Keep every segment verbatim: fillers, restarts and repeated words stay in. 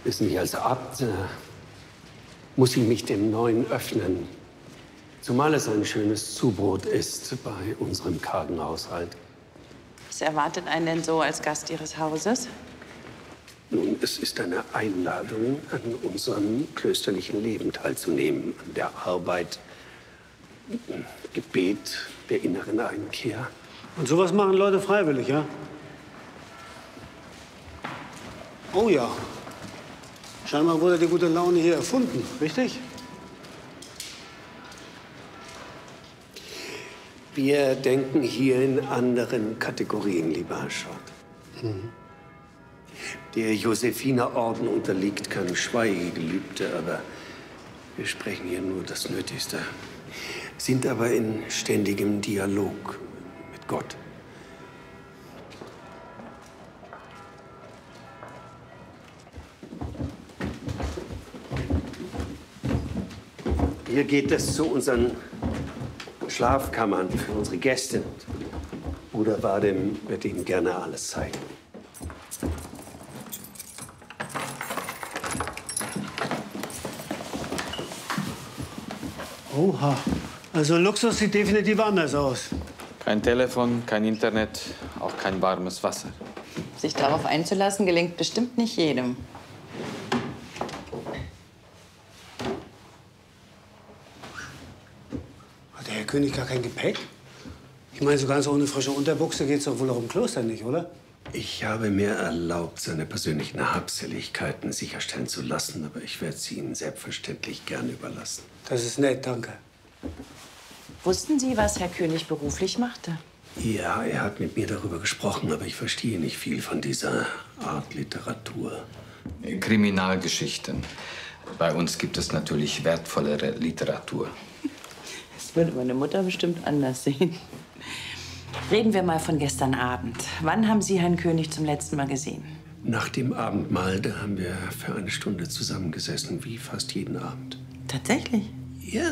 Wissen Sie, als Abt äh, muss ich mich dem Neuen öffnen. Zumal es ein schönes Zubrot ist bei unserem kargen Haushalt. Was erwartet einen denn so als Gast Ihres Hauses? Nun, es ist eine Einladung, an unserem klösterlichen Leben teilzunehmen, an der Arbeit, Gebet, der inneren Einkehr. Und sowas machen Leute freiwillig, ja? Oh ja. Scheinbar wurde die gute Laune hier erfunden, richtig? Wir denken hier in anderen Kategorien, lieber Herr Schott. Mhm. Der Josephinerorden unterliegt keinem Schweigegelübde, aber wir sprechen hier nur das Nötigste. Sind aber in ständigem Dialog mit Gott. Hier geht es zu unseren Schlafkammern für unsere Gäste. Bruder Vadim wird Ihnen gerne alles zeigen. Oha. Also Luxus sieht definitiv anders aus. Kein Telefon, kein Internet, auch kein warmes Wasser. Sich darauf einzulassen, gelingt bestimmt nicht jedem. Hat der Herr König gar kein Gepäck? Ich meine, so ganz ohne frische Unterbuchse geht's doch wohl auch im Kloster nicht, oder? Ich habe mir erlaubt, seine persönlichen Habseligkeiten sicherstellen zu lassen, aber ich werde sie Ihnen selbstverständlich gern überlassen. Das ist nett, danke. Wussten Sie, was Herr König beruflich machte? Ja, er hat mit mir darüber gesprochen, aber ich verstehe nicht viel von dieser Art Literatur. Kriminalgeschichten. Bei uns gibt es natürlich wertvollere Literatur. Das würde meine Mutter bestimmt anders sehen. Reden wir mal von gestern Abend. Wann haben Sie Herrn König zum letzten Mal gesehen? Nach dem Abendmahl, da haben wir für eine Stunde zusammengesessen, wie fast jeden Abend. Tatsächlich? Ja,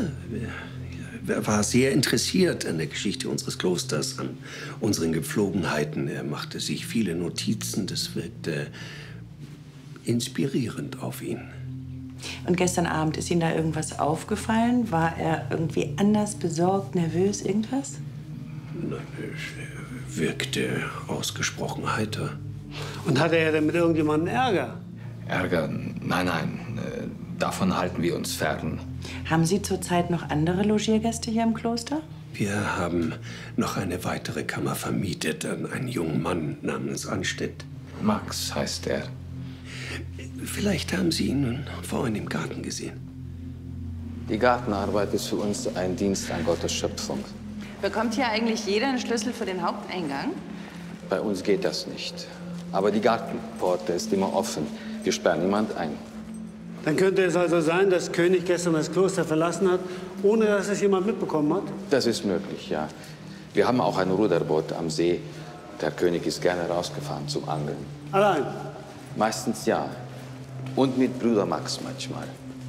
er war sehr interessiert an der Geschichte unseres Klosters, an unseren Gepflogenheiten. Er machte sich viele Notizen, das wirkte inspirierend auf ihn. Und gestern Abend, ist Ihnen da irgendwas aufgefallen? War er irgendwie anders besorgt, nervös, irgendwas? Nein, er wirkte ausgesprochen heiter. Und hatte er denn mit irgendjemandem Ärger? Ärger? Nein, nein. Äh, davon halten wir uns fern. Haben Sie zurzeit noch andere Logiergäste hier im Kloster? Wir haben noch eine weitere Kammer vermietet an einen jungen Mann namens Anstedt. Max heißt er. Vielleicht haben Sie ihn nun vorhin im Garten gesehen. Die Gartenarbeit ist für uns ein Dienst an Gottes Schöpfung. Bekommt hier eigentlich jeder einen Schlüssel für den Haupteingang? Bei uns geht das nicht. Aber die Gartenpforte ist immer offen. Wir sperren niemand ein. Dann könnte es also sein, dass König gestern das Kloster verlassen hat, ohne dass es jemand mitbekommen hat? Das ist möglich, ja. Wir haben auch ein Ruderboot am See. Der König ist gerne rausgefahren zum Angeln. Allein? Meistens ja. Und mit Bruder Max manchmal.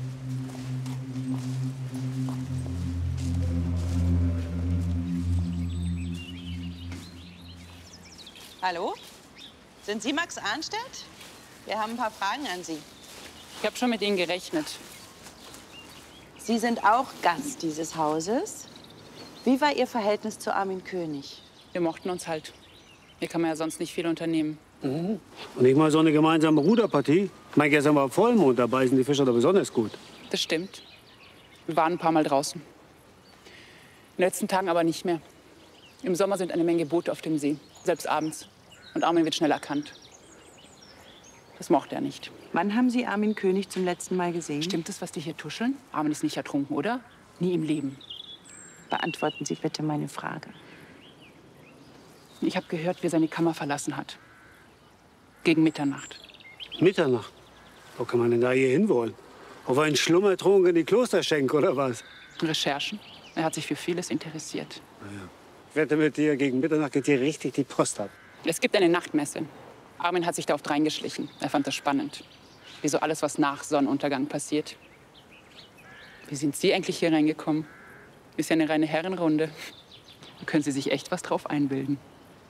Hallo? Sind Sie Max Arnstedt? Wir haben ein paar Fragen an Sie. Ich habe schon mit Ihnen gerechnet. Sie sind auch Gast dieses Hauses. Wie war Ihr Verhältnis zu Armin König? Wir mochten uns halt. Hier kann man ja sonst nicht viel unternehmen. Mhm. Und nicht mal so eine gemeinsame Ruderpartie? Ich meine, gestern war Vollmond, da beißen die Fischer doch besonders gut. Das stimmt. Wir waren ein paar Mal draußen. In den letzten Tagen aber nicht mehr. Im Sommer sind eine Menge Boote auf dem See, selbst abends. Und Armin wird schnell erkannt. Das mochte er nicht. Wann haben Sie Armin König zum letzten Mal gesehen? Stimmt es, was die hier tuscheln? Armin ist nicht ertrunken, oder? Nie im Leben. Beantworten Sie bitte meine Frage. Ich habe gehört, wie er seine Kammer verlassen hat. Gegen Mitternacht. Mitternacht? Wo kann man denn da hier hinwollen? Auf einen Schlummertrunk in die Klosterschenke, oder was? Recherchen. Er hat sich für vieles interessiert. Naja. Ich wette mit dir, gegen Mitternacht geht hier richtig die Post ab. Es gibt eine Nachtmesse. Armin hat sich da oft reingeschlichen. Er fand das spannend. Wie so alles, was nach Sonnenuntergang passiert. Wie sind Sie eigentlich hier reingekommen? Ist ja eine reine Herrenrunde. Da können Sie sich echt was drauf einbilden.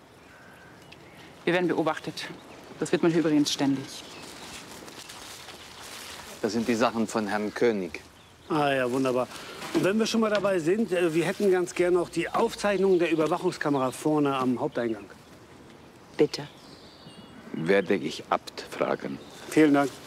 Wir werden beobachtet. Das wird man hier übrigens ständig. Das sind die Sachen von Herrn König. Ah ja, wunderbar. Und wenn wir schon mal dabei sind, äh, wir hätten ganz gern noch die Aufzeichnung der Überwachungskamera vorne am Haupteingang. Bitte. Werde ich Abt fragen. Vielen Dank.